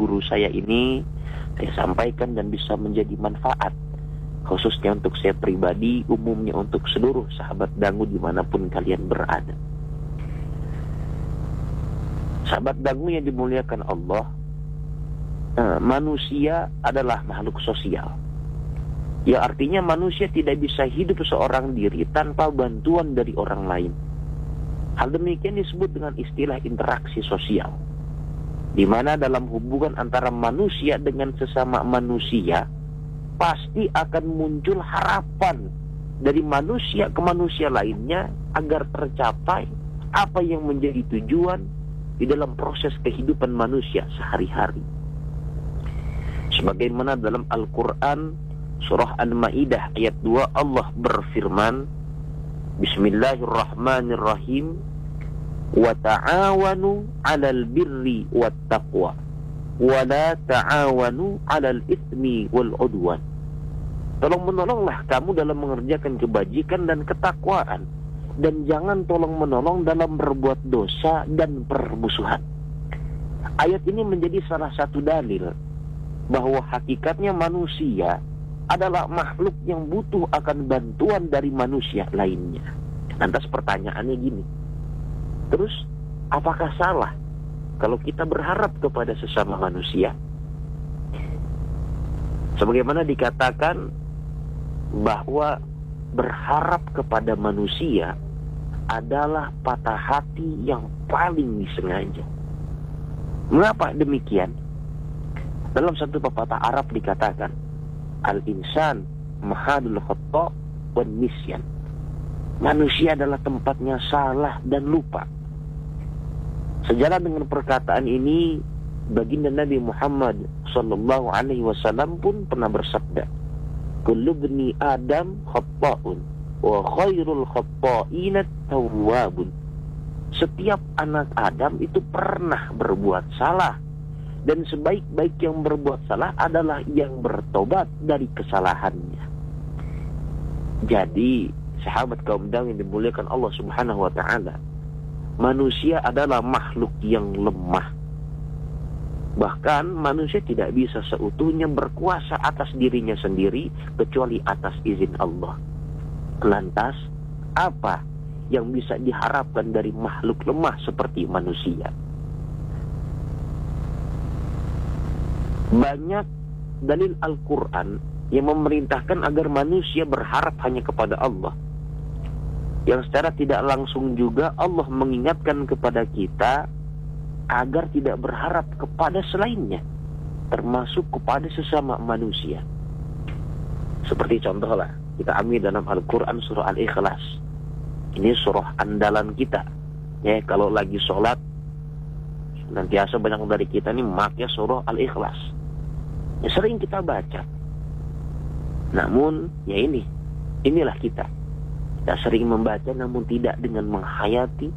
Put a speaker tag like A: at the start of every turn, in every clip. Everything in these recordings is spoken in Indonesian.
A: guru saya ini saya sampaikan dan bisa menjadi manfaat, khususnya untuk saya pribadi, umumnya untuk seluruh sahabat dangu dimanapun kalian berada. Sahabat dangu yang dimuliakan Allah, manusia adalah makhluk sosial. Ya, artinya manusia tidak bisa hidup seorang diri tanpa bantuan dari orang lain. Hal demikian disebut dengan istilah interaksi sosial, di mana dalam hubungan antara manusia dengan sesama manusia pasti akan muncul harapan dari manusia ke manusia lainnya agar tercapai apa yang menjadi tujuan di dalam proses kehidupan manusia sehari-hari. Sebagaimana dalam Al-Quran Surah Al-Ma'idah ayat 2 Allah berfirman, Bismillahirrahmanirrahim, wa ta'awanu 'alal birri wat taqwa wa la ta'awanu 'alal itsmi wal 'udwan. Tolong menolonglah kamu dalam mengerjakan kebajikan dan ketakwaan, dan jangan tolong menolong dalam berbuat dosa dan permusuhan. Ayat ini menjadi salah satu dalil bahwa hakikatnya manusia adalah makhluk yang butuh akan bantuan dari manusia lainnya. Lantas pertanyaannya gini, terus apakah salah kalau kita berharap kepada sesama manusia? Sebagaimana dikatakan bahwa berharap kepada manusia adalah patah hati yang paling disengaja. Mengapa demikian? Dalam satu pepatah Arab dikatakan, Al-insan mahadul khata' wan nisyan. Manusia adalah tempatnya salah dan lupa. Sejalan dengan perkataan ini, baginda Nabi Muhammad sallallahu alaihi wasallam pun pernah bersabda, kullu bani Adam khata'un wa khairul khata'ina tawwabun. Setiap anak Adam itu pernah berbuat salah, dan sebaik-baik yang berbuat salah adalah yang bertobat dari kesalahannya. Jadi, sahabat kaum dangu yang dimuliakan Allah Subhanahu wa ta'ala, manusia adalah makhluk yang lemah. Bahkan manusia tidak bisa seutuhnya berkuasa atas dirinya sendiri kecuali atas izin Allah. Lantas, apa yang bisa diharapkan dari makhluk lemah seperti manusia? Banyak dalil Al-Quran yang memerintahkan agar manusia berharap hanya kepada Allah. Yang secara tidak langsung juga Allah mengingatkan kepada kita agar tidak berharap kepada selainnya, termasuk kepada sesama manusia. Seperti contohlah, kita ambil dalam Al-Quran surah Al-Ikhlas. Ini surah andalan kita. Ya, kalau lagi sholat, nantiasa banyak dari kita ini memakai surah Al-Ikhlas. Ya, sering kita baca. Namun, ya inilah kita. Kita sering membaca namun tidak dengan menghayati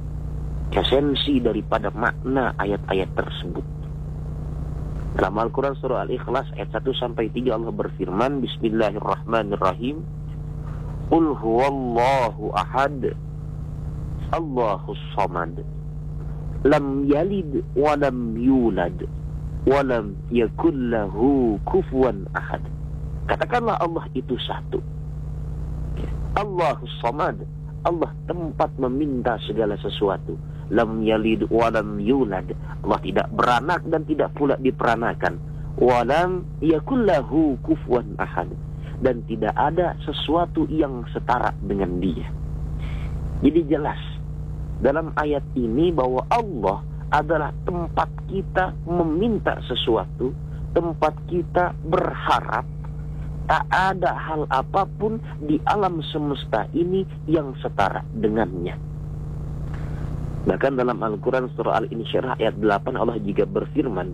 A: esensi daripada makna ayat-ayat tersebut. Dalam Al-Quran surah Al-Ikhlas ayat 1-3 Allah berfirman, Bismillahirrahmanirrahim, Qul huwallahu ahad, Allahus samad, lam yalid wa lam yulad, walam yakullahu kufuwan ahad. Katakanlah Allah itu satu. Allahus samad, Allah tempat meminta segala sesuatu. Lam yalid walam yulad, Allah tidak beranak dan tidak pula diperanakan. Walam yakullahu kufuwan ahad, dan tidak ada sesuatu yang setara dengan Dia. Jadi jelas dalam ayat ini bahwa Allah adalah tempat kita meminta sesuatu, tempat kita berharap. Tak ada hal apapun di alam semesta ini yang setara dengannya. Bahkan dalam Al-Quran surah Al-Insyirah ayat 8 Allah juga berfirman,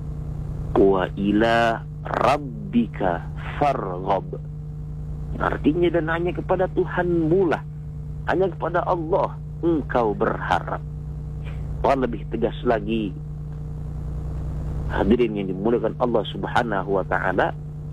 A: wa ila rabbika farghab. Artinya, dan hanya kepada Tuhanmu lah, hanya kepada Allah engkau berharap. Wah, lebih tegas lagi, hadirin yang dimuliakan Allah Subhanahu wa ta'ala,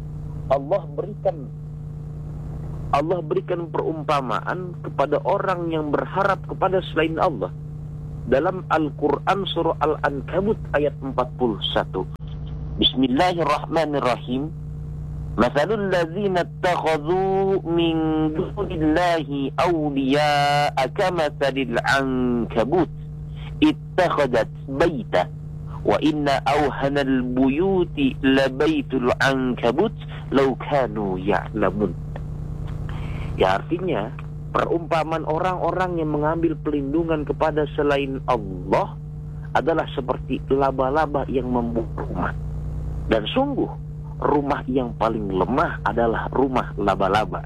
A: Allah berikan perumpamaan kepada orang yang berharap kepada selain Allah. Dalam Al-Quran surah Al-Ankabut ayat 41, Bismillahirrahmanirrahim. Mathalul ladzina ittakhadhu min dunillahi awliya'a kamathalil ankabut ittakhadat baita wa inna awhanal buyuti labaitul ankabut law kanu ya'lamun. Ya, artinya perumpamaan orang-orang yang mengambil pelindungan kepada selain Allah adalah seperti laba-laba yang membuat rumah. Dan sungguh rumah yang paling lemah adalah rumah laba-laba.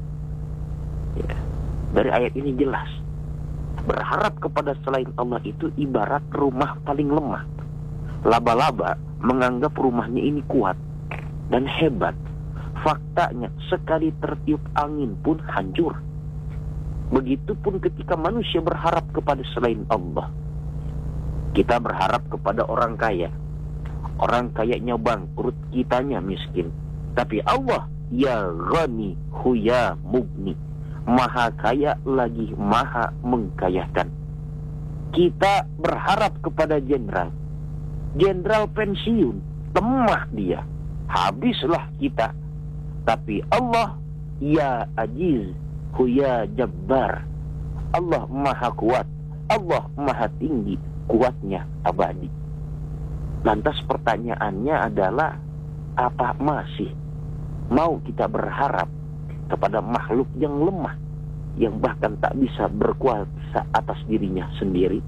A: Ya. Dari ayat ini jelas, berharap kepada selain Allah itu ibarat rumah paling lemah. Laba-laba menganggap rumahnya ini kuat dan hebat. Faktanya sekali tertiup angin pun hancur. Begitupun ketika manusia berharap kepada selain Allah. Kita berharap kepada orang kaya. Orang kayanya bangkrut, kitanya miskin. Tapi Allah, ya ghani huya mugni, maha kaya lagi maha mengkayakan. Kita berharap kepada jenderal. Jenderal pensiun, lemah dia, habislah kita. Tapi Allah, ya aziz huya jabbar, Allah maha kuat, Allah maha tinggi, kuatnya abadi. Lantas pertanyaannya adalah, apa masih mau kita berharap kepada makhluk yang lemah, yang bahkan tak bisa berkuasa atas dirinya sendiri?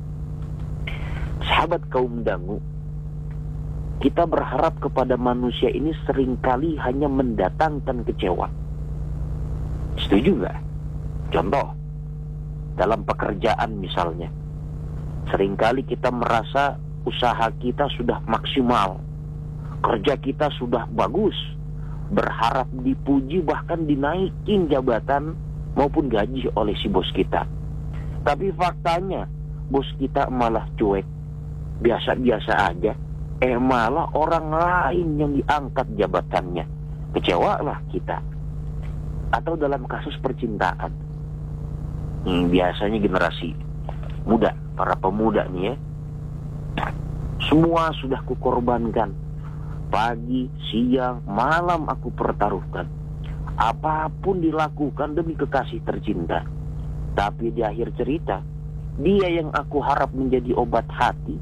A: Sahabat kaum dangu, kita berharap kepada manusia ini seringkali hanya mendatangkan kecewa. Setuju nggak? Contoh, dalam pekerjaan misalnya, seringkali kita merasa usaha kita sudah maksimal, kerja kita sudah bagus, berharap dipuji bahkan dinaikin jabatan maupun gaji oleh si bos kita. Tapi faktanya bos kita malah cuek, biasa-biasa aja, malah orang lain yang diangkat jabatannya. Kecewalah kita. Atau dalam kasus percintaan, biasanya generasi muda, para pemuda nih ya, semua sudah kukorbankan. Pagi, siang, malam aku pertaruhkan. Apapun dilakukan demi kekasih tercinta. Tapi di akhir cerita, dia yang aku harap menjadi obat hati,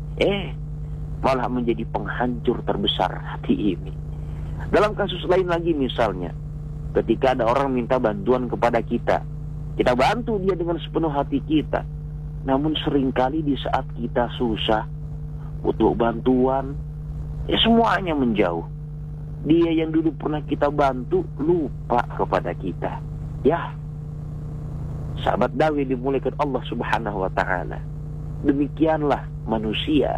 A: malah menjadi penghancur terbesar hati ini. Dalam kasus lain lagi misalnya, ketika ada orang minta bantuan kepada kita, kita bantu dia dengan sepenuh hati kita. Namun seringkali di saat kita susah, butuh bantuan, semuanya menjauh. Dia yang dulu pernah kita bantu lupa kepada kita. Ya, sahabat Dawi dimuliakan Allah Subhanahu wa ta'ala. Demikianlah manusia.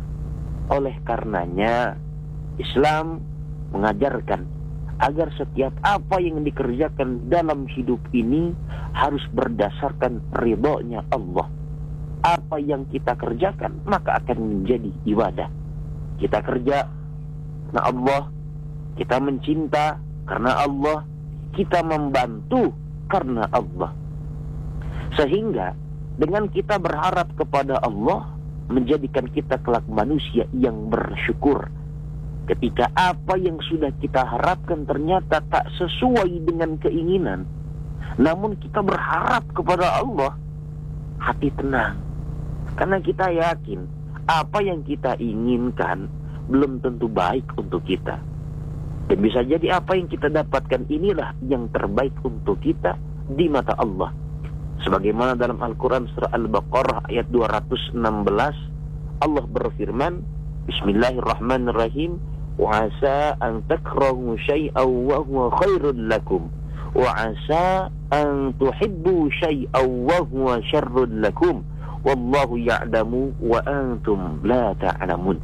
A: Oleh karenanya Islam mengajarkan agar setiap apa yang dikerjakan dalam hidup ini harus berdasarkan ridhonya Allah. Apa yang kita kerjakan maka akan menjadi ibadah. Kita kerja karena Allah, kita mencinta karena Allah, kita membantu karena Allah. Sehingga dengan kita berharap kepada Allah, menjadikan kita kelak manusia yang bersyukur. Ketika apa yang sudah kita harapkan ternyata tak sesuai dengan keinginan, namun kita berharap kepada Allah, hati tenang. Karena kita yakin apa yang kita inginkan belum tentu baik untuk kita. Dan bisa jadi apa yang kita dapatkan inilah yang terbaik untuk kita di mata Allah. Sebagaimana dalam Al-Quran surah Al-Baqarah ayat 216, Allah berfirman, Bismillahirrahmanirrahim, wa asa an takrahu syai'aw wa huwa khairul lakum, wa asa an tuhibbu syai'aw wa huwa syarrul lakum, wallahu ya'lamu wa antum la ta'lamun.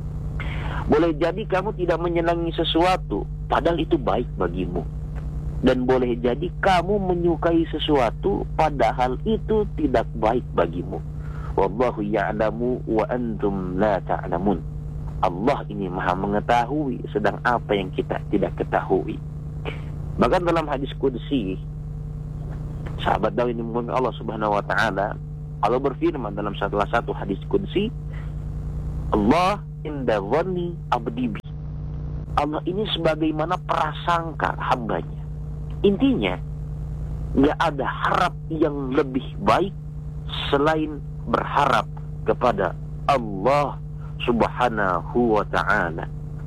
A: Boleh jadi kamu tidak menyenangi sesuatu padahal itu baik bagimu, dan boleh jadi kamu menyukai sesuatu padahal itu tidak baik bagimu. Wallahu ya'lamu wa antum la ta'lamun. Allah ini maha mengetahui sedang apa yang kita tidak ketahui. Bahkan dalam hadis qudsi, sahabat Dawi ini mengatakan Allah Subhanahu wa ta'ala, Allah berfirman dalam salah satu hadis qudsi, Allah inda dhanni abdi bi. Allah ini sebagaimana prasangka hambanya. Intinya, nggak ada harap yang lebih baik selain berharap kepada Allah Subhanahu wa ta'ala.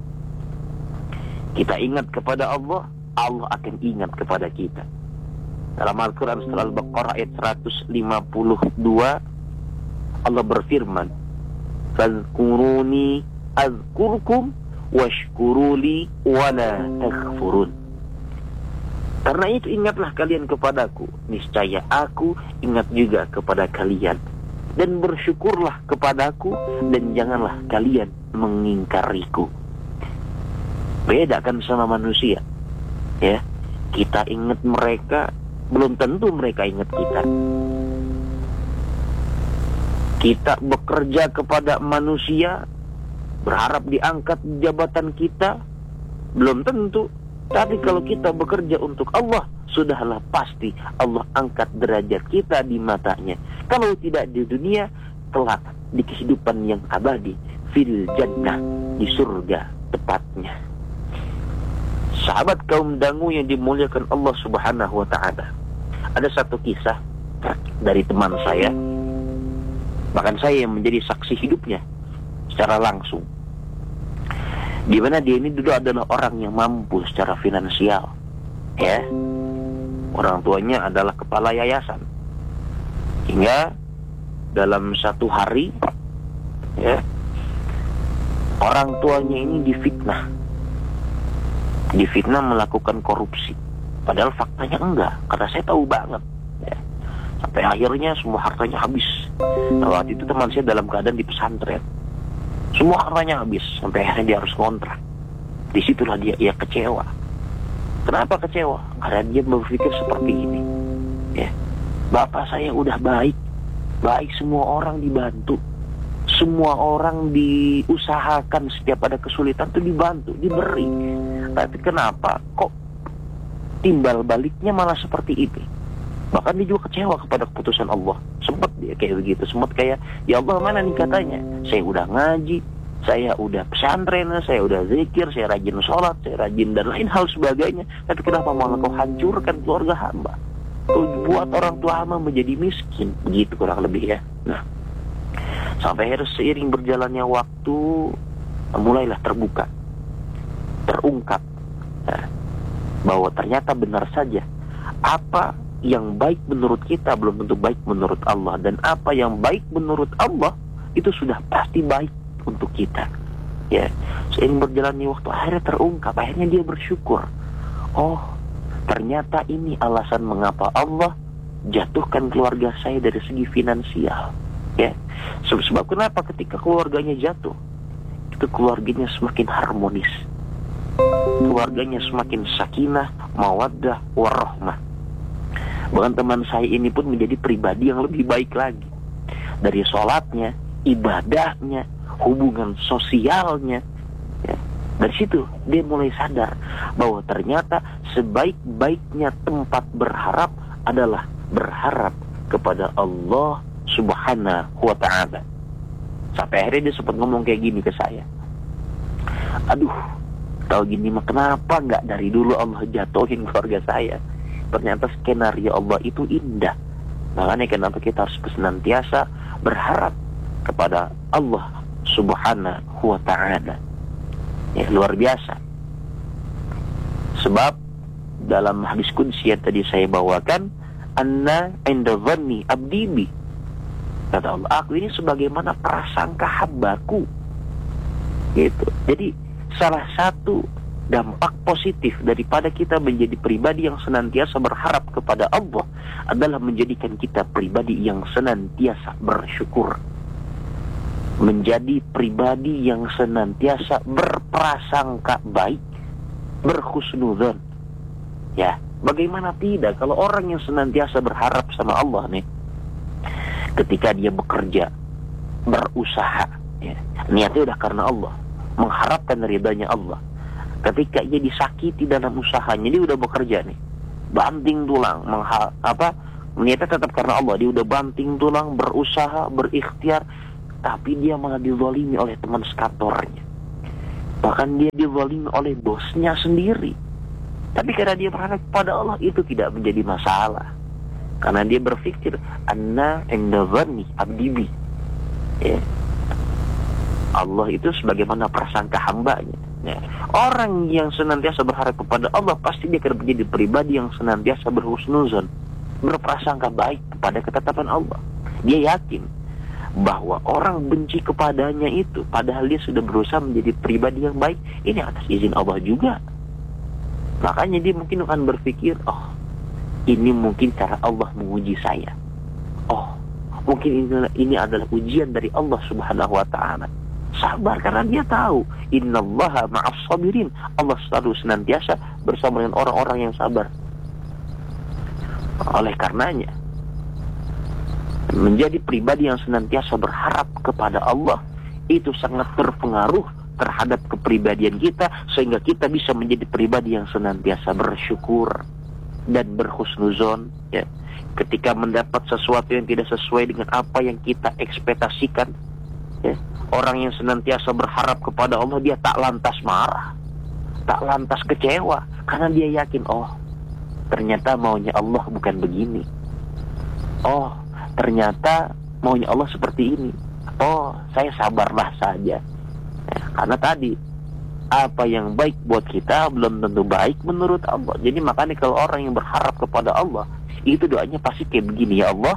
A: Kita ingat kepada Allah, Allah akan ingat kepada kita. Dalam Al-Quran surah Al-Baqarah ayat 152, Allah berfirman, "Fadhkuruni azkurkum washkuruli wala takfurun." Karena itu ingatlah kalian kepadaku, niscaya aku ingat juga kepada kalian. Dan bersyukurlah kepadaku, dan janganlah kalian mengingkariku. Beda kan sama manusia, ya. Kita ingat mereka, belum tentu mereka ingat kita. Kita bekerja kepada manusia, berharap diangkat jabatan kita, belum tentu. Tapi kalau kita bekerja untuk Allah, sudahlah pasti Allah angkat derajat kita di matanya. Kalau tidak di dunia, kelak di kehidupan yang abadi, fil jannah, di surga tepatnya. Sahabat kaum dangu yang dimuliakan Allah Subhanahu wa ta'ala, ada satu kisah dari teman saya, bahkan saya yang menjadi saksi hidupnya secara langsung, di mana dia ini dulu adalah orang yang mampu secara finansial, ya. Orang tuanya adalah kepala yayasan, hingga dalam satu hari, ya, orang tuanya ini difitnah melakukan korupsi. Padahal faktanya enggak, karena saya tahu banget, ya. Sampai akhirnya semua hartanya habis. Nah, waktu itu teman saya dalam keadaan di pesantren, semua hartanya habis, sampai akhirnya dia harus ngontrak. Disitulah dia kecewa. Kenapa kecewa? Karena dia berpikir seperti ini, ya. Bapak saya udah baik, semua orang dibantu, semua orang diusahakan, setiap ada kesulitan tuh dibantu, diberi. Tapi kenapa kok timbal baliknya malah seperti ini? Bahkan dia juga kecewa kepada keputusan Allah. Sempat dia kayak begitu, sempat kayak, ya Allah mana nih katanya, saya udah ngaji, saya udah pesantren, saya udah zikir, saya rajin sholat, saya rajin dan lain hal sebagainya. Tapi kenapa malah kau hancurkan keluarga hamba? Kau buat orang tua hamba menjadi miskin. Begitu kurang lebih, ya. Nah, sampai akhirnya seiring berjalannya waktu, mulailah terungkap, ya, bahwa ternyata benar saja apa yang baik menurut kita belum tentu baik menurut Allah, dan apa yang baik menurut Allah itu sudah pasti baik untuk kita, ya. Seiring berjalannya waktu akhirnya terungkap, akhirnya dia bersyukur. Oh, ternyata ini alasan mengapa Allah jatuhkan keluarga saya dari segi finansial, ya. Sebab kenapa ketika keluarganya jatuh, itu keluarganya semakin harmonis, keluarganya semakin sakinah, mawaddah, warahmah. Bahkan teman saya ini pun menjadi pribadi yang lebih baik lagi. Dari sholatnya, ibadahnya, hubungan sosialnya, ya. Dari situ dia mulai sadar bahwa ternyata sebaik-baiknya tempat berharap adalah berharap kepada Allah Subhanahu wa ta'ala. Sampai akhirnya dia sempat ngomong kayak gini ke saya, aduh, tahu gini mah kenapa nggak dari dulu Allah jatuhin keluarga saya? Ternyata skenario Allah itu indah. Makanya kenapa kita harus senantiasa berharap kepada Allah Subhanahu wa ta'ala, ya. Luar biasa. Sebab dalam hadis qudsi yang tadi saya bawakan, anna inda dhanni abdi bi, kata Allah, aku ini sebagaimana prasangka hambaku, gitu. Jadi salah satu dampak positif daripada kita menjadi pribadi yang senantiasa berharap kepada Allah adalah menjadikan kita pribadi yang senantiasa bersyukur, menjadi pribadi yang senantiasa berprasangka baik, berhusnudzon, ya. Bagaimana tidak kalau orang yang senantiasa berharap sama Allah nih, ketika dia bekerja, berusaha, ya, niatnya udah karena Allah, mengharapkan ridhanya Allah. Ketika ia disakiti dalam usahanya, dia udah bekerja nih, banting tulang, niatnya tetap karena Allah, dia udah banting tulang, berusaha, berikhtiar, tapi dia malah dizalimi oleh teman sekantornya. Bahkan dia dizalimi oleh bosnya sendiri. Tapi karena dia berharap kepada Allah, itu tidak menjadi masalah. Karena dia berpikir, anna inda dhanni abdi bi. Ya. Allah itu sebagaimana prasangka hambanya. Ya. Orang yang senantiasa berharap kepada Allah, pasti dia akan menjadi pribadi yang senantiasa berhusnuzon, berprasangka baik kepada ketetapan Allah. Dia yakin bahwa orang benci kepadanya itu, padahal dia sudah berusaha menjadi pribadi yang baik, ini atas izin Allah juga. Makanya dia mungkin akan berpikir, oh, ini mungkin cara Allah menguji saya. Oh, mungkin ini adalah ujian dari Allah Subhanahu wa ta'ala. Sabar karena dia tahu, innallaha ma'as sabirin. Allah selalu senantiasa bersama dengan orang-orang yang sabar. Oleh karenanya, menjadi pribadi yang senantiasa berharap kepada Allah itu sangat berpengaruh terhadap kepribadian kita, sehingga kita bisa menjadi pribadi yang senantiasa bersyukur dan berhusnuzon, ya. Ketika mendapat sesuatu yang tidak sesuai dengan apa yang kita ekspektasikan, ya. Orang yang senantiasa berharap kepada Allah, dia tak lantas marah, tak lantas kecewa, karena dia yakin, oh, ternyata maunya Allah bukan begini. Oh, ternyata maunya Allah seperti ini. Oh, saya sabarlah saja. Karena tadi, apa yang baik buat kita belum tentu baik menurut Allah. Jadi makanya kalau orang yang berharap kepada Allah, itu doanya pasti kayak begini, ya Allah,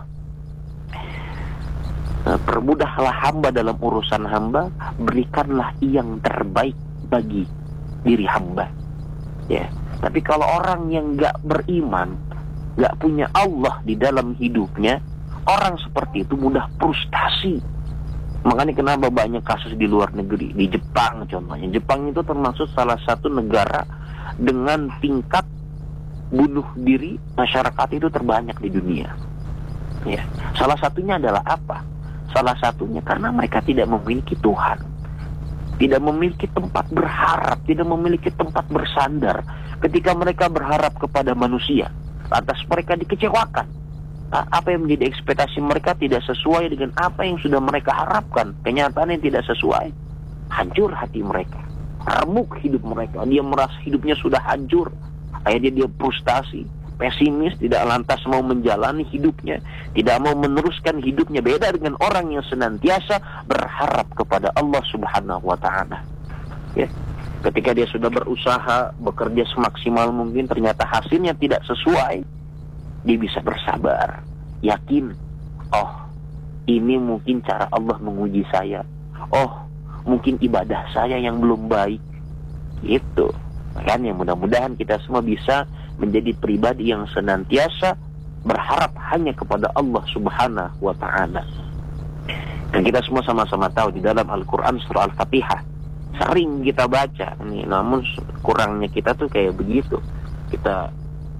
A: permudahlah hamba dalam urusan hamba, berikanlah yang terbaik bagi diri hamba. Ya. Tapi kalau orang yang gak beriman, gak punya Allah di dalam hidupnya, orang seperti itu mudah frustasi. Makanya kenapa banyak kasus di luar negeri, di Jepang contohnya. Jepang itu termasuk salah satu negara dengan tingkat bunuh diri masyarakat itu terbanyak di dunia. Ya. Salah satunya adalah apa? Salah satunya karena mereka tidak memiliki Tuhan, tidak memiliki tempat berharap, tidak memiliki tempat bersandar. Ketika mereka berharap kepada manusia, lantas mereka dikecewakan. Apa yang menjadi ekspektasi mereka tidak sesuai dengan apa yang sudah mereka harapkan. Kenyataan yang tidak sesuai, hancur hati mereka, remuk hidup mereka. Dia merasa hidupnya sudah hancur. Akhirnya dia frustasi, pesimis, tidak lantas mau menjalani hidupnya, tidak mau meneruskan hidupnya. Beda dengan orang yang senantiasa berharap kepada Allah Subhanahu wa ta'ala. Ya. Ketika dia sudah berusaha, bekerja semaksimal mungkin, ternyata hasilnya tidak sesuai, dia bisa bersabar, yakin, oh, ini mungkin cara Allah menguji saya. Oh, mungkin ibadah saya yang belum baik. Gitu. Makanya mudah-mudahan kita semua bisa menjadi pribadi yang senantiasa berharap hanya kepada Allah Subhanahu wa ta'ala. Dan kita semua sama-sama tahu di dalam Al-Quran surah Al-Fatihah sering kita baca ini, namun kurangnya kita tuh kayak begitu. Kita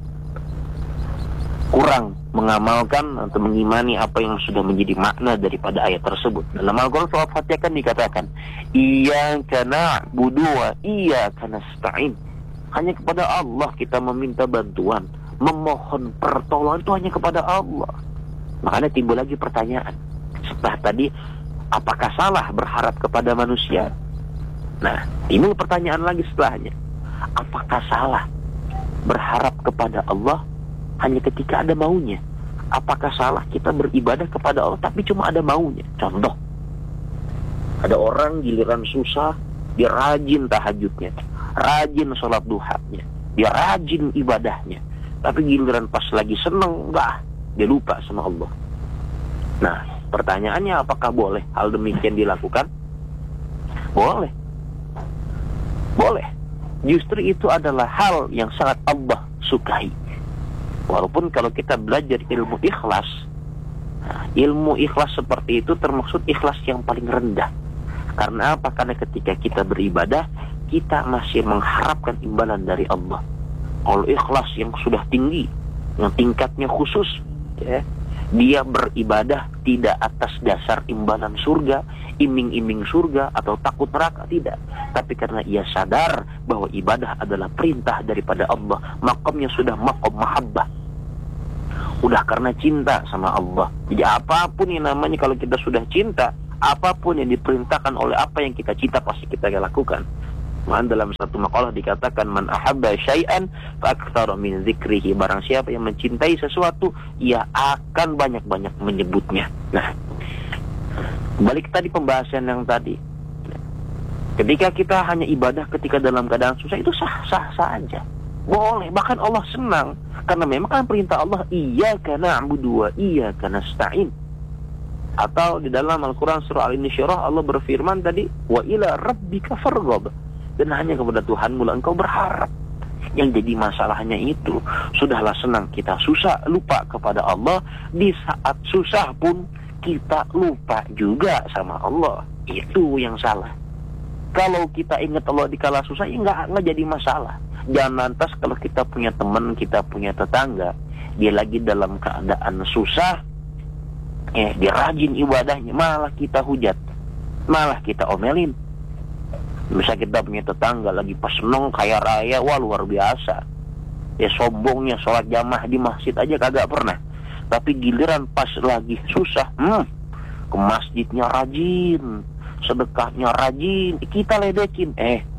A: kurang mengamalkan atau mengimani apa yang sudah menjadi makna daripada ayat tersebut. Dalam Al-Quran surah Al-Fatihah kan dikatakan, iyyaka na'budu wa iyyaka nasta'in. Hanya kepada Allah kita meminta bantuan, memohon pertolongan itu hanya kepada Allah. Makanya timbul lagi pertanyaan. Setelah tadi, apakah salah berharap kepada manusia? Nah, timbul pertanyaan lagi setelahnya. Apakah salah berharap kepada Allah hanya ketika ada maunya? Apakah salah kita beribadah kepada Allah tapi cuma ada maunya? Contoh, ada orang giliran susah, dia rajin tahajudnya, rajin sholat duhanya, dia rajin ibadahnya. Tapi giliran pas lagi seneng, enggak, dia lupa sama Allah. Nah, pertanyaannya, apakah boleh hal demikian dilakukan? Boleh. Boleh. Justru itu adalah hal yang sangat Allah sukai. Walaupun kalau kita belajar ilmu ikhlas, ilmu ikhlas seperti itu termaksud ikhlas yang paling rendah. Karena apa? Karena ketika kita beribadah, kita masih mengharapkan imbalan dari Allah. Kalau ikhlas yang sudah tinggi, yang tingkatnya khusus, ya, dia beribadah tidak atas dasar imbalan surga, iming-iming surga atau takut neraka, tidak. Tapi karena ia sadar bahwa ibadah adalah perintah daripada Allah, makamnya sudah makom mahabbah. Udah karena cinta sama Allah. Jadi apapun yang namanya kalau kita sudah cinta, apapun yang diperintahkan oleh apa yang kita cinta pasti kita lakukan. Bahkan dalam satu makalah dikatakan, man ahabba syai'an fa aktsara min dzikrihi. Barang siapa yang mencintai sesuatu, ia akan banyak-banyak menyebutnya. Nah, balik tadi pembahasan yang tadi. Ketika kita hanya ibadah ketika dalam keadaan susah, itu sah-sah saja. Boleh, bahkan Allah senang. Karena memang kan perintah Allah, iyyaka na'budu wa iyyaka nasta'in. Atau di dalam Al-Quran surah Al-Insyirah, Allah berfirman tadi, wa ila rabbika farghab. Dan hanya kepada Tuhanmu lah engkau berharap. Yang jadi masalahnya itu, sudahlah senang kita susah, lupa kepada Allah. Di saat susah pun kita lupa juga sama Allah. Itu yang salah. Kalau kita ingat Allah di kala susah, ya nggak jadi masalah. Jangan lantas kalau kita punya teman, kita punya tetangga, dia lagi dalam keadaan susah, dia rajin ibadahnya, malah kita hujat, malah kita omelin. Bisa kita punya tetangga lagi pas seneng kaya raya, wah luar biasa. Ya sombongnya sholat jamaah di masjid aja kagak pernah. Tapi giliran pas lagi susah, ke masjidnya rajin, sedekahnya rajin, kita ledekin.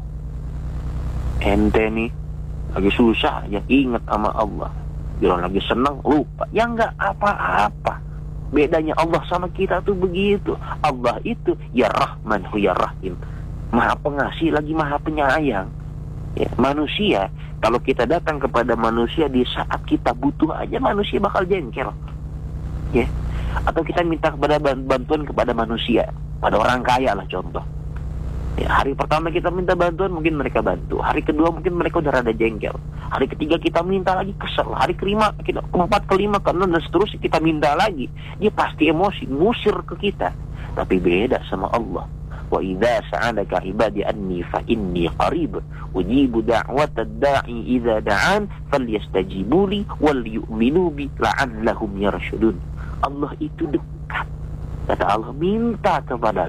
A: Ente nih lagi susah ya ingat sama Allah. Bila lagi senang lupa. Ya enggak apa-apa. Bedanya Allah sama kita tuh begitu. Allah itu ya Rahman ya Rahim. Maha pengasih lagi maha penyayang. Ya, manusia, kalau kita datang kepada manusia di saat kita butuh aja, manusia bakal jengkel. Ya. Atau kita minta kepada bantuan kepada manusia, pada orang kaya lah contoh. Ya, hari pertama kita minta bantuan, mungkin mereka bantu. Hari kedua mungkin mereka udah rada jengkel. Hari ketiga kita minta lagi, kesel. Hari kelima, keempat, kelima, keenam dan seterusnya kita minta lagi. Dia pasti emosi, ngusir ke kita. Tapi beda sama Allah. Wa idza sa'alaka ibadi anni fa inni qarib ujibu da'watad da'i idza da'an falyastajibu li wal yu'minu bi la'allahum yarshudun. Allah itu dekat. Kata Allah, minta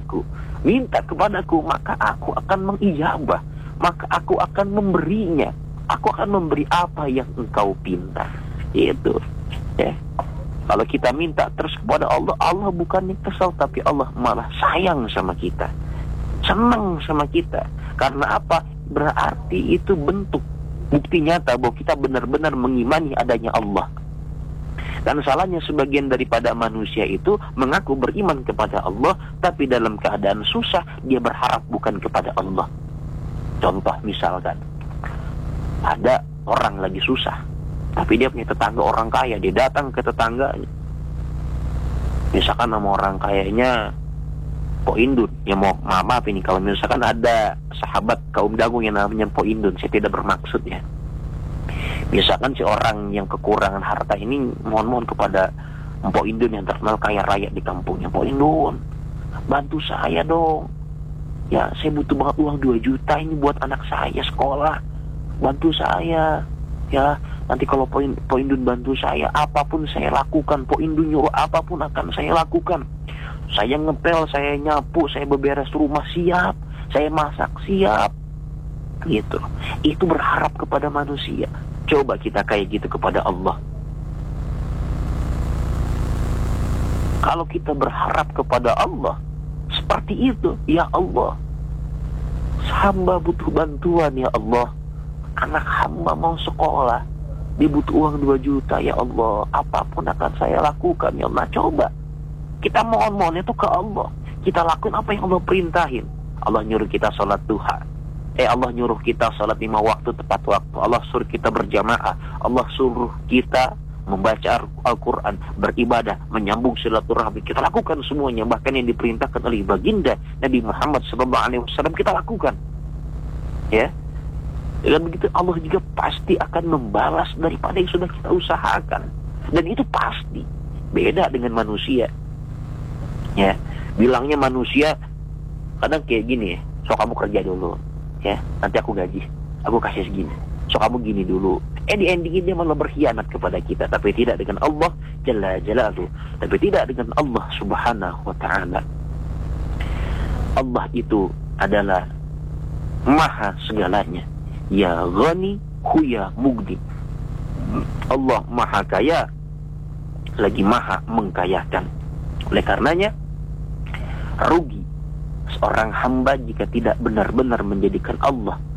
A: kepadaku, maka aku akan mengijabah, maka aku akan memberinya, aku akan memberi apa yang engkau pinta. Itu ya. Kalau kita minta terus kepada Allah, Allah bukannya kesal, tapi Allah malah sayang sama kita, senang sama kita. Karena apa? Berarti itu bentuk bukti nyata bahwa kita benar-benar mengimani adanya Allah. Dan salahnya sebagian daripada manusia itu mengaku beriman kepada Allah, tapi dalam keadaan susah dia berharap bukan kepada Allah. Contoh misalkan, ada orang lagi susah, tapi dia punya tetangga orang kaya, dia datang ke tetangganya. Misalkan nama orang kayanya Po Indun, ya maaf ini kalau misalkan ada sahabat kaum dagung yang namanya Po Indun, saya tidak bermaksud ya. Misalkan si orang yang kekurangan harta ini mohon-mohon kepada Mpok Indun yang terkenal kaya raya di kampungnya, Mpok Indun, bantu saya dong. Ya, saya butuh banget uang 2 juta ini buat anak saya sekolah. Bantu saya. Ya, nanti kalau Po Indun bantu saya, apapun saya lakukan. Po Indun nyuruh apapun akan saya lakukan. Saya ngepel, saya nyapu, saya beberes rumah siap. Saya masak siap. Gitu. Itu berharap kepada manusia. Coba kita kayak gitu kepada Allah. Kalau kita berharap kepada Allah seperti itu, ya Allah, hamba butuh bantuan ya Allah. Anak hamba mau sekolah, dia butuh uang 2 juta ya Allah. Apapun akan saya lakukan ya Allah. Coba kita mohon-mohon itu ke Allah. Kita lakukan apa yang Allah perintahin. Allah nyuruh kita sholat duha. Allah nyuruh kita salat 5 waktu tepat waktu. Allah suruh kita berjamaah. Allah suruh kita membaca Al-Quran, beribadah, menyambung silaturahmi. Kita lakukan semuanya. Bahkan yang diperintahkan oleh baginda Nabi Muhammad SAW kita lakukan. Ya. Dan begitu Allah juga pasti akan membalas daripada yang sudah kita usahakan. Dan itu pasti. Beda dengan manusia. Ya. Bilangnya manusia kadang kayak gini ya. So kamu kerja dulu. Ya, nanti aku gaji, aku kasih segini. So kamu gini dulu. Di ending dia malah berkhianat kepada kita. Tapi tidak dengan Allah Jalla Jalaluhu. Tapi tidak dengan Allah Subhanahu wa ta'ala. Allah itu adalah maha segalanya. Ya Ghani Huya Mugni. Allah maha kaya, lagi maha mengkayakan. Oleh karenanya rugi seorang hamba jika tidak benar-benar menjadikan Allah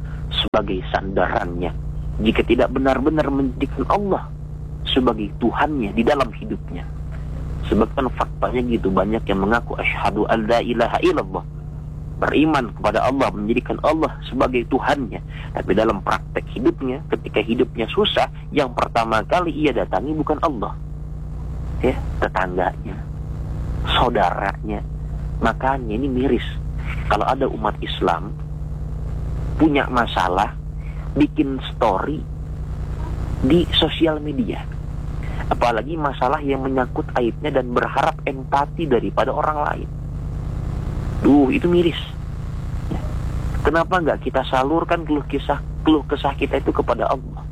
A: sebagai sandarannya, jika tidak benar-benar menjadikan Allah sebagai Tuhannya di dalam hidupnya. Sebab kan faktanya gitu, banyak yang mengaku asyhadu an la ilaha illallah, beriman kepada Allah, menjadikan Allah sebagai Tuhannya, tapi dalam praktek hidupnya, ketika hidupnya susah, yang pertama kali ia datangi bukan Allah, ya, tetangganya, saudaranya. Makanya ini miris kalau ada umat Islam punya masalah, bikin story di sosial media, apalagi masalah yang menyangkut aibnya dan berharap empati daripada orang lain. Itu miris. Kenapa nggak kita salurkan keluh kesah kita itu kepada Allah?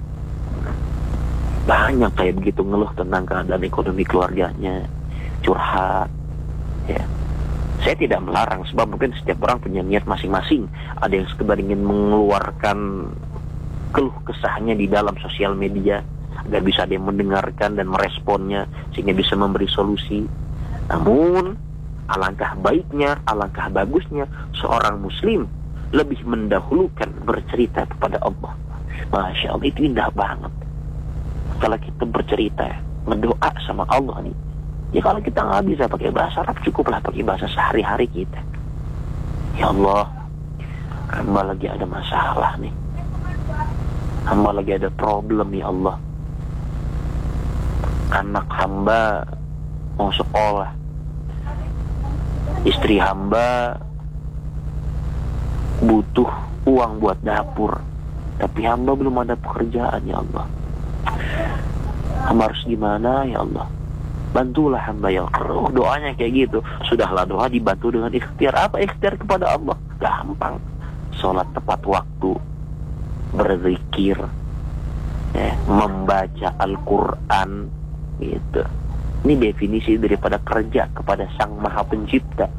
A: Banyak kayak begitu ngeluh tentang keadaan ekonomi keluarganya, curhat, ya. Saya tidak melarang, sebab mungkin setiap orang punya niat masing-masing. Ada yang sekedar ingin mengeluarkan keluh kesahnya di dalam sosial media agar bisa dia mendengarkan dan meresponnya sehingga bisa memberi solusi. Namun alangkah baiknya, alangkah bagusnya seorang muslim lebih mendahulukan bercerita kepada Allah. Masya Allah, itu indah banget kalau kita bercerita, mendoa sama Allah nih. Ya kalau kita nggak bisa pakai bahasa Arab, cukuplah pakai bahasa sehari-hari kita. Ya Allah, hamba lagi ada masalah nih, hamba lagi ada problem ya Allah. Anak hamba mau sekolah, istri hamba butuh uang buat dapur, tapi hamba belum ada pekerjaan ya Allah. Hamba harus gimana ya Allah? Bantulah hamba ya Allah. Doanya kayak gitu. Sudahlah, doa dibantu dengan ikhtiar. Apa ikhtiar kepada Allah? Gampang. Sholat tepat waktu, berzikir, membaca Al-Quran, gitu. Ini definisi daripada kerja kepada Sang Maha Pencipta.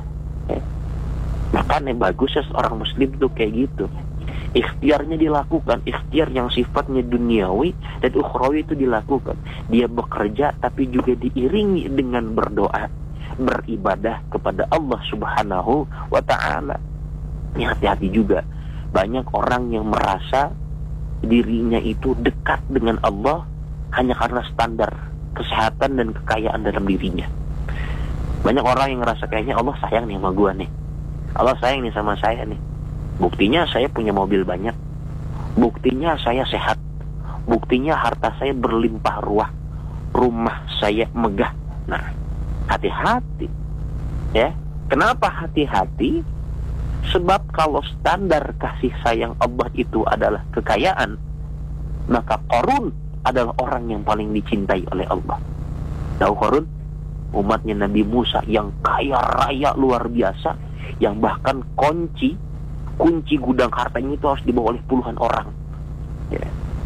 A: Makanya bagusnya seorang muslim tuh kayak gitu. Ikhtiarnya dilakukan, ikhtiar yang sifatnya duniawi dan ukhrawi itu dilakukan. Dia bekerja tapi juga diiringi dengan berdoa, beribadah kepada Allah Subhanahu wa ta'ala. Ini hati-hati juga. Banyak orang yang merasa dirinya itu dekat dengan Allah hanya karena standar kesehatan dan kekayaan dalam dirinya. Banyak orang yang ngerasa kayaknya Allah sayang nih sama gua nih, Allah sayang nih sama saya nih. Buktinya saya punya mobil banyak, buktinya saya sehat, buktinya harta saya berlimpah ruah, rumah saya megah. Nah, hati-hati ya. Kenapa hati-hati? Sebab kalau standar kasih sayang Allah itu adalah kekayaan, maka Qarun adalah orang yang paling dicintai oleh Allah. Tahu Qarun? Umatnya Nabi Musa yang kaya raya luar biasa, yang bahkan kunci gudang hartanya itu harus dibawa oleh puluhan orang. Ya.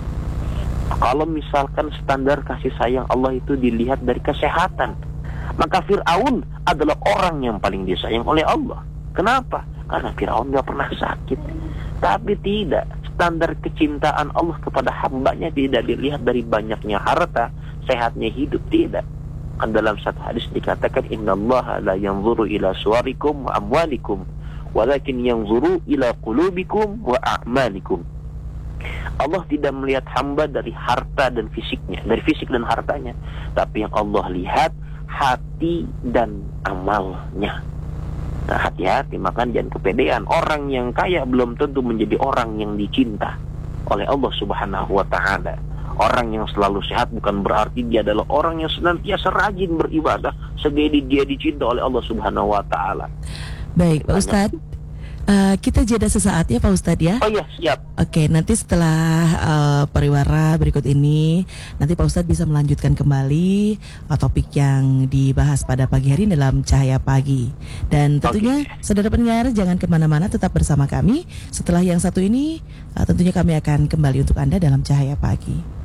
A: Kalau misalkan standar kasih sayang Allah itu dilihat dari kesehatan, maka Fir'aun adalah orang yang paling disayang oleh Allah. Kenapa? Karena Fir'aun gak pernah sakit. Tapi tidak, standar kecintaan Allah kepada hambanya tidak dilihat dari banyaknya harta, sehatnya hidup, tidak. Kan dalam satu hadis dikatakan, innallaha la yanzuru ila suwarikum wa amwalikum, walakin yanzuru ila qulubikum wa a'malikum. Allah tidak melihat hamba dari harta dan fisiknya, dari fisik dan hartanya, tapi yang Allah lihat hati dan amalnya. Nah, hati-hati, makan jangan kepedean. Orang yang kaya belum tentu menjadi orang yang dicinta oleh Allah Subhanahu wa ta'ala. Orang yang selalu sehat bukan berarti dia adalah orang yang senantiasa rajin beribadah, sehingga dia dicinta oleh Allah Subhanahu wa ta'ala.
B: Baik, Pak Ustadz, kita jeda sesaat ya Pak Ustadz ya.
A: Oh iya, siap.
B: Oke, nanti setelah pariwara berikut ini, nanti Pak Ustadz bisa melanjutkan kembali topik yang dibahas pada pagi hari dalam Cahaya Pagi. Dan tentunya saudara pendengar jangan kemana-mana, tetap bersama kami. Setelah yang satu ini, tentunya kami akan kembali untuk Anda dalam Cahaya Pagi.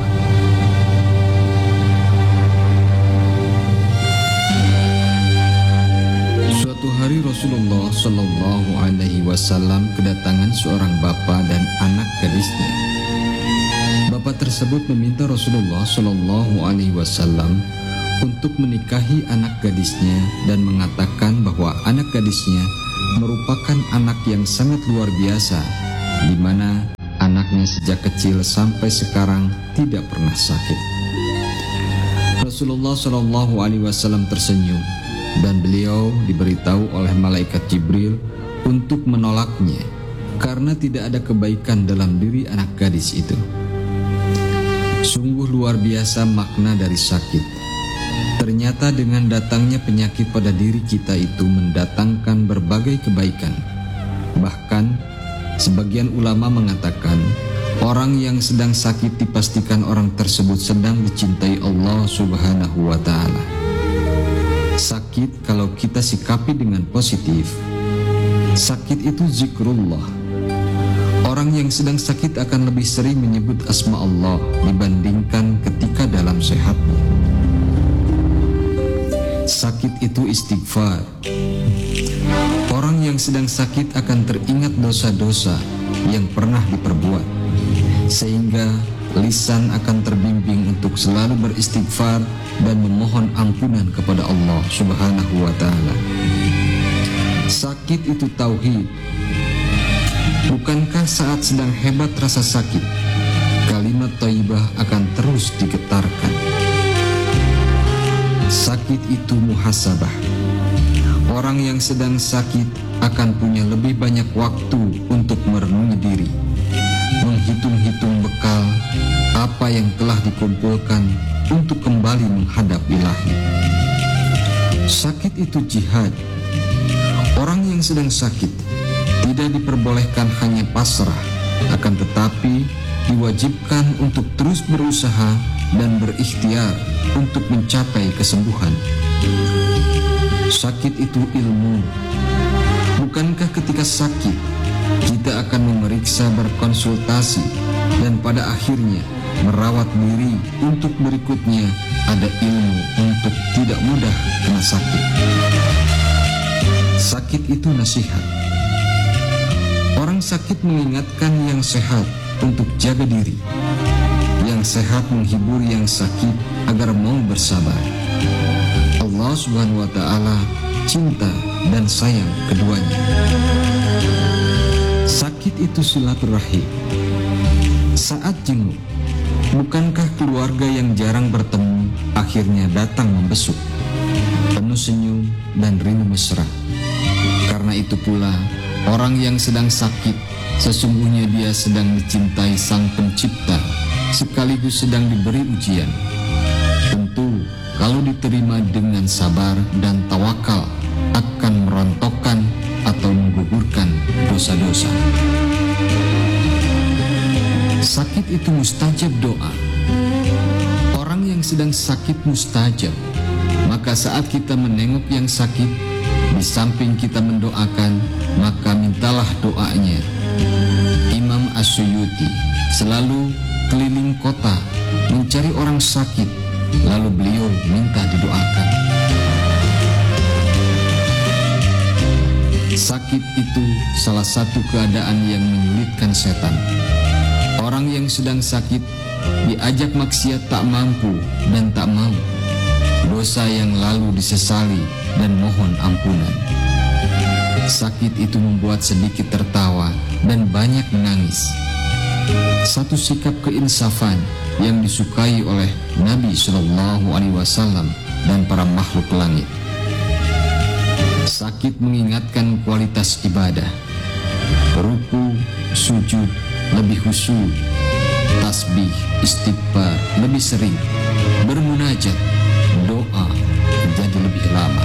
C: Suatu hari Rasulullah Shallallahu Alaihi Wasallam kedatangan seorang bapa dan anak gadisnya. Bapak tersebut meminta Rasulullah Shallallahu Alaihi Wasallam untuk menikahi anak gadisnya dan mengatakan bahwa anak gadisnya merupakan anak yang sangat luar biasa di mana anaknya sejak kecil sampai sekarang tidak pernah sakit. Rasulullah Shallallahu Alaihi Wasallam tersenyum dan beliau diberitahu oleh malaikat Jibril untuk menolaknya karena tidak ada kebaikan dalam diri anak gadis itu. Sungguh luar biasa makna dari sakit. Ternyata dengan datangnya penyakit pada diri kita itu mendatangkan berbagai kebaikan. Bahkan sebagian ulama mengatakan orang yang sedang sakit dipastikan orang tersebut sedang dicintai Allah Subhanahu wa Ta'ala. Sakit kalau kita sikapi dengan positif, sakit itu zikrullah. Orang yang sedang sakit akan lebih sering menyebut asma Allah dibandingkan ketika dalam sehatnya. Sakit itu istighfar. Orang yang sedang sakit akan teringat dosa-dosa yang pernah diperbuat, sehingga lisan akan terbimbing untuk selalu beristighfar dan memohon ampunan kepada Allah Subhanahu wa Ta'ala. Sakit itu tauhid. Bukankah saat sedang hebat rasa sakit, kalimat thayyibah akan terus digetarkan? Sakit itu muhasabah. Orang yang sedang sakit akan punya lebih banyak waktu untuk merenungi diri, menghitung-hitung bekal apa yang telah dikumpulkan untuk kembali menghadap Ilahi. Sakit itu jihad. Orang yang sedang sakit tidak diperbolehkan hanya pasrah, akan tetapi diwajibkan untuk terus berusaha dan berikhtiar untuk mencapai kesembuhan. Sakit itu ilmu. Bukankah ketika sakit kita akan memeriksa, berkonsultasi, dan pada akhirnya merawat diri untuk berikutnya ada ilmu untuk tidak mudah kena sakit. Sakit itu nasihat. Orang sakit mengingatkan yang sehat untuk jaga diri. Yang sehat menghibur yang sakit agar mau bersabar. Allah Subhanahu wa Ta'ala cinta dan sayang keduanya. Sakit itu silaturahim. Saat jenguk, bukankah keluarga yang jarang bertemu akhirnya datang membesuk, penuh senyum dan rindu mesra? Karena itu pula, orang yang sedang sakit, sesungguhnya dia sedang dicintai Sang Pencipta, sekaligus sedang diberi ujian. Tentu, kalau diterima dengan sabar dan tawakal, akan merontokkan atau menggugurkan dosa-dosa. Sakit itu mustajab doa. Orang yang sedang sakit mustajab. Maka saat kita menengok yang sakit, di samping kita mendoakan, maka mintalah doanya. Imam As-Suyuti selalu keliling kota mencari orang sakit, lalu beliau minta didoakan. Sakit itu salah satu keadaan yang menyulitkan setan. Orang yang sedang sakit diajak maksiat tak mampu dan tak mau. Dosa yang lalu disesali dan mohon ampunan. Sakit itu membuat sedikit tertawa dan banyak menangis. Satu sikap keinsafan yang disukai oleh Nabi Shallallahu Alaihi Wasallam dan para makhluk langit. Sakit mengingatkan kualitas ibadah. Ruku, sujud, lebih khusyuk. Tasbih, istighfar, lebih sering. Bermunajat, doa, menjadi lebih lama.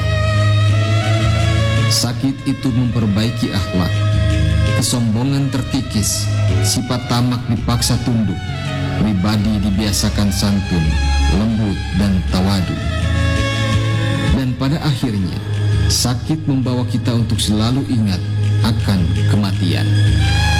C: Sakit itu memperbaiki akhlak. Kesombongan terkikis, sifat tamak dipaksa tunduk. Pribadi dibiasakan santun, lembut, dan tawadu. Dan pada akhirnya, sakit membawa kita untuk selalu ingat akan kematian.